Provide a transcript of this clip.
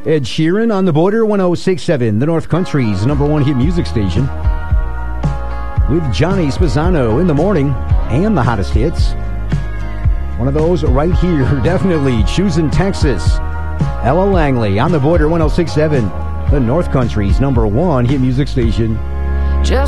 Ed Sheeran on the Border 106.7, the North Country's number one hit music station. With Johnny Spezzano in the morning and the hottest hits. One of those right here, definitely. Choosing Texas. Ella Langley on the Border 106.7, the North Country's number one hit music station.